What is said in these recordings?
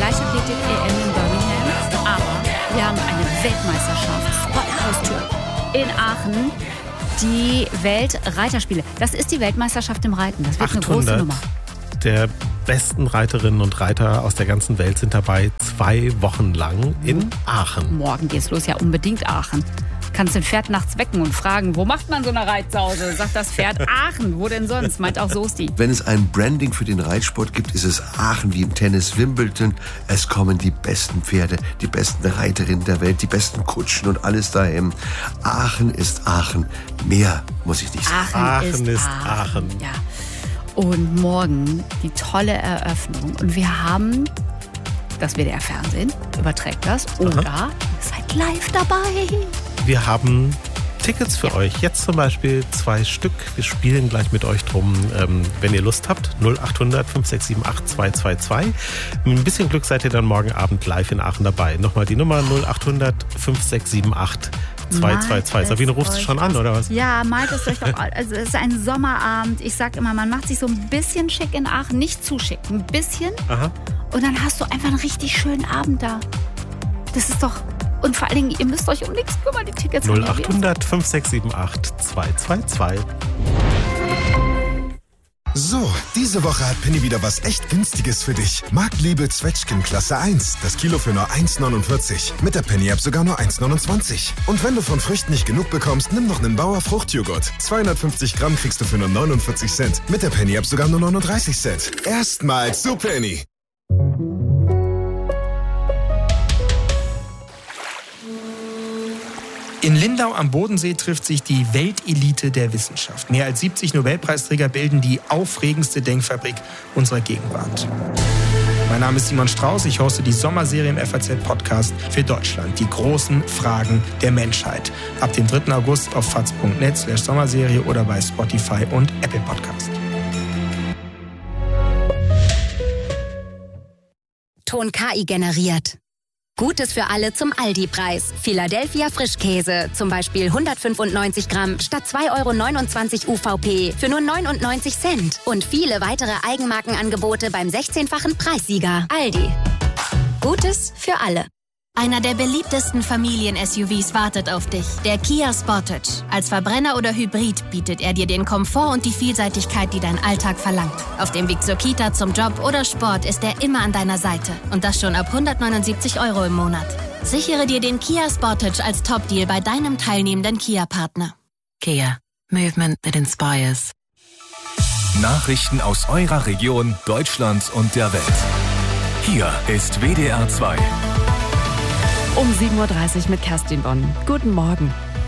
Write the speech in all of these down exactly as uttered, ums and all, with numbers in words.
Leichtathletik-E M in Birmingham, aber wir haben eine Weltmeisterschaft vor der Haustür in Aachen. Die Weltreiterspiele. Das ist die Weltmeisterschaft im Reiten. Das wird eine große Nummer. Der besten Reiterinnen und Reiter aus der ganzen Welt sind dabei, zwei Wochen lang in Aachen. Morgen geht's los, ja unbedingt Aachen. Kannst den Pferd nachts wecken und fragen, wo macht man so eine Reitsause? Sagt das Pferd Aachen, wo denn sonst? Meint auch Soesti. Wenn es ein Branding für den Reitsport gibt, ist es Aachen wie im Tennis Wimbledon. Es kommen die besten Pferde, die besten Reiterinnen der Welt, die besten Kutschen und alles dahin. Aachen ist Aachen. Mehr muss ich nicht sagen. Aachen, Aachen ist, ist Aachen. Aachen. Ja. Und morgen die tolle Eröffnung. Und wir haben das W D R-Fernsehen, überträgt das. Oder ihr seid live dabei. Wir haben Tickets für ja. euch. Jetzt zum Beispiel zwei Stück. Wir spielen gleich mit euch drum, ähm, wenn ihr Lust habt. null acht hundert fünf sechs sieben acht zwei zwei zwei. Mit ein bisschen Glück seid ihr dann morgen Abend live in Aachen dabei. Nochmal die Nummer null acht hundert fünf sechs sieben acht zwei zwei zwei. Sabine, rufst du schon an, oder was? Ja, malt es euch doch. Also es ist ein Sommerabend. Ich sag immer, man macht sich so ein bisschen schick in Aachen. Nicht zu schick, ein bisschen. Aha. Und dann hast du einfach einen richtig schönen Abend da. Das ist doch... Und vor allen Dingen, ihr müsst euch um nichts kümmern, die Tickets. null acht hundert fünf sechs sieben acht zwei zwei zwei. So, diese Woche hat Penny wieder was echt Günstiges für dich. Marktliebe Zwetschgen Klasse eins. Das Kilo für nur eins neunundvierzig. Mit der Penny-App sogar nur eins neunundzwanzig. Und wenn du von Früchten nicht genug bekommst, nimm noch einen Bauer Fruchtjoghurt. zweihundertfünfzig Gramm kriegst du für nur neunundvierzig Cent. Mit der Penny-App sogar nur neununddreißig Cent. Erstmals zu Penny. In Lindau am Bodensee trifft sich die Weltelite der Wissenschaft. Mehr als siebzig Nobelpreisträger bilden die aufregendste Denkfabrik unserer Gegenwart. Mein Name ist Simon Strauß, ich hoste die Sommerserie im F A Z-Podcast für Deutschland. Die großen Fragen der Menschheit. Ab dem dritten August auf faz punkt net slash Sommerserie oder bei Spotify und Apple Podcast. Ton K I generiert. Gutes für alle zum Aldi-Preis. Philadelphia Frischkäse, zum Beispiel hundertfünfundneunzig Gramm statt zwei Euro neunundzwanzig U V P für nur neunundneunzig Cent. Und viele weitere Eigenmarkenangebote beim sechzehnfachen Preissieger. Aldi. Gutes für alle. Einer der beliebtesten Familien-S U Vs wartet auf dich, der Kia Sportage. Als Verbrenner oder Hybrid bietet er dir den Komfort und die Vielseitigkeit, die dein Alltag verlangt. Auf dem Weg zur Kita, zum Job oder Sport ist er immer an deiner Seite. Und das schon ab hundertneunundsiebzig Euro im Monat. Sichere dir den Kia Sportage als Top-Deal bei deinem teilnehmenden Kia-Partner. Kia. Movement that inspires. Nachrichten aus eurer Region, Deutschlands und der Welt. Hier ist W D R zwei. Um sieben Uhr dreißig mit Kerstin Bonn. Guten Morgen.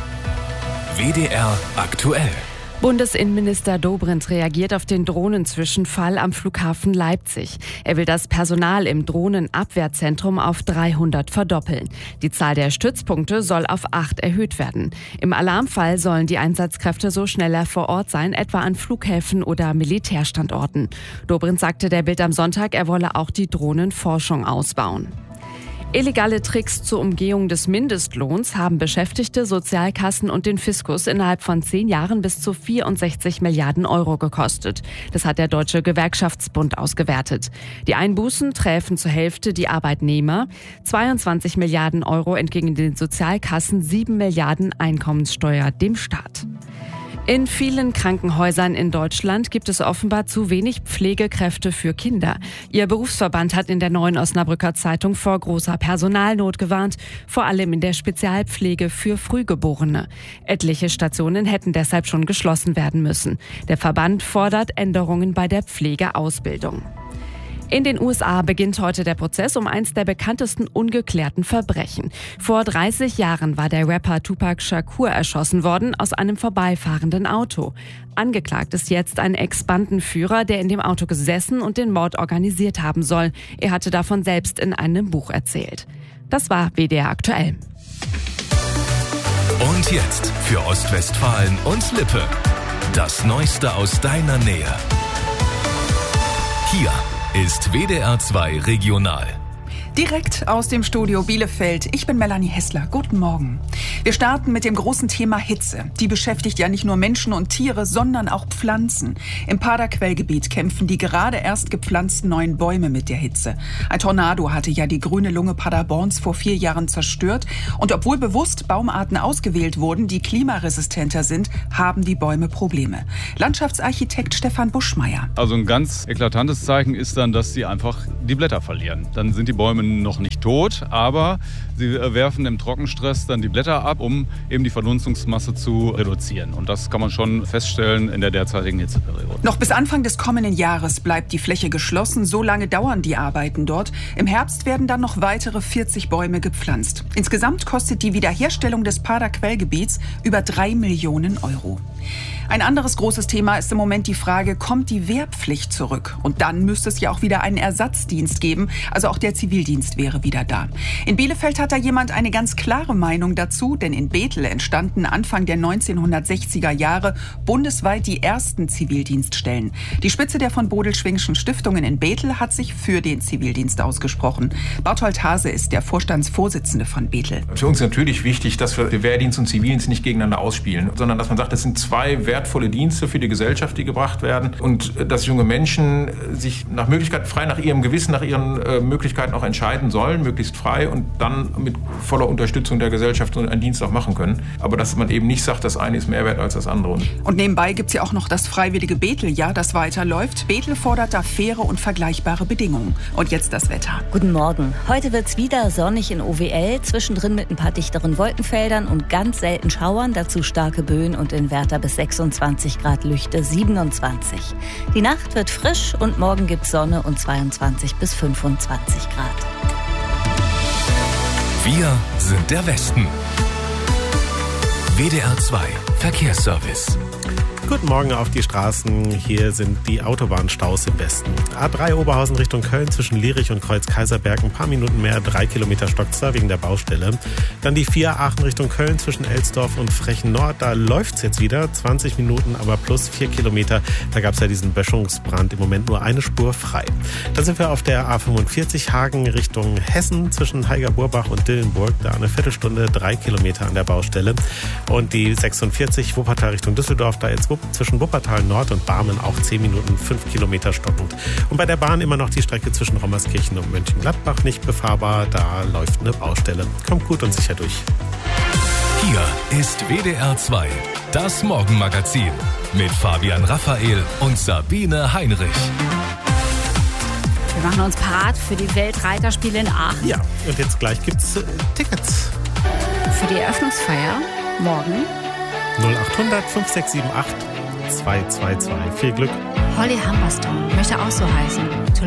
W D R aktuell. Bundesinnenminister Dobrindt reagiert auf den Drohnenzwischenfall am Flughafen Leipzig. Er will das Personal im Drohnenabwehrzentrum auf dreihundert verdoppeln. Die Zahl der Stützpunkte soll auf acht erhöht werden. Im Alarmfall sollen die Einsatzkräfte so schneller vor Ort sein, etwa an Flughäfen oder Militärstandorten. Dobrindt sagte der Bild am Sonntag, er wolle auch die Drohnenforschung ausbauen. Illegale Tricks zur Umgehung des Mindestlohns haben Beschäftigte, Sozialkassen und den Fiskus innerhalb von zehn Jahren bis zu vierundsechzig Milliarden Euro gekostet. Das hat der Deutsche Gewerkschaftsbund ausgewertet. Die Einbußen träfen zur Hälfte die Arbeitnehmer. zweiundzwanzig Milliarden Euro entgingen den Sozialkassen, sieben Milliarden Einkommenssteuer dem Staat. In vielen Krankenhäusern in Deutschland gibt es offenbar zu wenig Pflegekräfte für Kinder. Ihr Berufsverband hat in der Neuen Osnabrücker Zeitung vor großer Personalnot gewarnt, vor allem in der Spezialpflege für Frühgeborene. Etliche Stationen hätten deshalb schon geschlossen werden müssen. Der Verband fordert Änderungen bei der Pflegeausbildung. In den U S A beginnt heute der Prozess um eins der bekanntesten ungeklärten Verbrechen. Vor dreißig Jahren war der Rapper Tupac Shakur erschossen worden aus einem vorbeifahrenden Auto. Angeklagt ist jetzt ein Ex-Bandenführer, der in dem Auto gesessen und den Mord organisiert haben soll. Er hatte davon selbst in einem Buch erzählt. Das war W D R aktuell. Und jetzt für Ostwestfalen und Lippe. Das Neueste aus deiner Nähe. Hier ist W D R zwei Regional. Direkt aus dem Studio Bielefeld. Ich bin Melanie Hessler. Guten Morgen. Wir starten mit dem großen Thema Hitze. Die beschäftigt ja nicht nur Menschen und Tiere, sondern auch Pflanzen. Im Paderquellgebiet kämpfen die gerade erst gepflanzten neuen Bäume mit der Hitze. Ein Tornado hatte ja die grüne Lunge Paderborns vor vier Jahren zerstört. Und obwohl bewusst Baumarten ausgewählt wurden, die klimaresistenter sind, haben die Bäume Probleme. Landschaftsarchitekt Stefan Buschmeier. Also ein ganz eklatantes Zeichen ist dann, dass sie einfach die Blätter verlieren. Dann sind die Bäume noch nicht tot, aber sie werfen im Trockenstress dann die Blätter ab, um eben die Verdunstungsmasse zu reduzieren. Und das kann man schon feststellen in der derzeitigen Hitzeperiode. Noch bis Anfang des kommenden Jahres bleibt die Fläche geschlossen. So lange dauern die Arbeiten dort. Im Herbst werden dann noch weitere vierzig Bäume gepflanzt. Insgesamt kostet die Wiederherstellung des Paderquellgebiets über drei Millionen Euro. Ein anderes großes Thema ist im Moment die Frage, kommt die Wehrpflicht zurück? Und dann müsste es ja auch wieder einen Ersatzdienst geben. Also auch der Zivildienst wäre wieder da. In Bielefeld hat da jemand eine ganz klare Meinung dazu, denn in Bethel entstanden Anfang der neunzehnhundertsechziger Jahre bundesweit die ersten Zivildienststellen. Die Spitze der von Bodel-Schwingschen Stiftungen in Bethel hat sich für den Zivildienst ausgesprochen. Barthold Hase ist der Vorstandsvorsitzende von Bethel. Für uns ist natürlich wichtig, dass wir Wehrdienst und Zivildienst nicht gegeneinander ausspielen, sondern dass man sagt, das sind zwei wertvolle Dienste für die Gesellschaft, die gebracht werden, und dass junge Menschen sich nach Möglichkeit frei nach ihrem Gewissen, nach ihren äh, Möglichkeiten auch entscheiden sollen, möglichst frei, und dann mit voller Unterstützung der Gesellschaft einen Dienst auch machen können. Aber dass man eben nicht sagt, das eine ist mehr wert als das andere. Und nebenbei gibt es ja auch noch das freiwillige Bethel-Jahr, das weiterläuft. Bethel fordert da faire und vergleichbare Bedingungen. Und jetzt das Wetter. Guten Morgen. Heute wird es wieder sonnig in O W L, zwischendrin mit ein paar dichteren Wolkenfeldern und ganz selten Schauern, dazu starke Böen und in Werther bis sechsundzwanzig Grad, Lüchte siebenundzwanzig. Die Nacht wird frisch und morgen gibt es Sonne und zweiundzwanzig bis fünfundzwanzig Grad. Wir sind der Westen. W D R zwei Verkehrsservice. Guten Morgen auf die Straßen. Hier sind die Autobahnstaus im Westen. A drei Oberhausen Richtung Köln zwischen Lierich und Kreuz-Kaiserberg ein paar Minuten mehr, drei Kilometer stockt's da wegen der Baustelle. Dann die vier Aachen Richtung Köln zwischen Elsdorf und Frechen Nord. Da läuft's jetzt wieder, zwanzig Minuten, aber plus vier Kilometer. Da gab's ja diesen Böschungsbrand, im Moment nur eine Spur frei. Dann sind wir auf der A fünfundvierzig Hagen Richtung Hessen zwischen Heiger-Burbach und Dillenburg. Da eine Viertelstunde, drei Kilometer an der Baustelle. Und die sechsundvierzig Wuppertal Richtung Düsseldorf, da jetzt zwischen Wuppertal Nord und Barmen auch zehn Minuten, fünf Kilometer stockend. Und bei der Bahn immer noch die Strecke zwischen Rommerskirchen und Mönchengladbach nicht befahrbar. Da läuft eine Baustelle. Kommt gut und sicher durch. Hier ist W D R zwei, das Morgenmagazin mit Fabian Raphael und Sabine Heinrich. Wir machen uns parat für die Weltreiterspiele in Aachen. Ja, und jetzt gleich gibt's äh, Tickets. Für die Eröffnungsfeier morgen. null achthundert fünf sechs sieben acht zwei zwei zwei. Viel Glück. Holly Humberstone möchte auch so heißen.